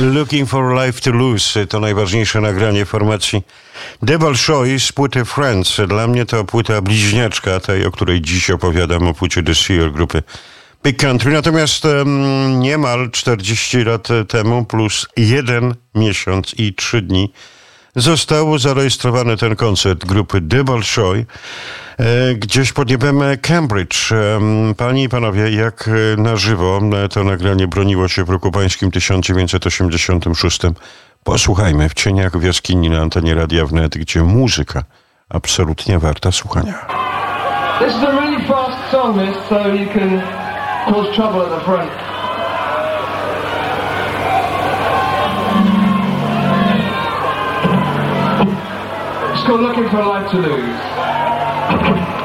Looking for Life to Lose to najważniejsze nagranie formacji The Bolshoi z płyty Friends. Dla mnie to płyta bliźniaczka tej, o której dziś opowiadam, o płycie The Seer grupy Big Country. Natomiast niemal 40 lat temu plus 1 miesiąc i 3 dni został zarejestrowany ten koncert grupy The Bolshoi gdzieś pod niebem Cambridge. Panie i panowie, jak na żywo to nagranie broniło się w roku pańskim 1986. Posłuchajmy w cieniach w jaskini na antenie Radia Wnet, gdzie muzyka absolutnie warta słuchania. This is a really fast song, so you can cause trouble at the front. It's called Looking for Life to Lose.